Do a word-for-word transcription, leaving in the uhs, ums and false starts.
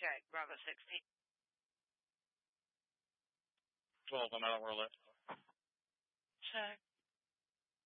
Check. Bravo sixteen. twelve, I'm out of Orlet. Check.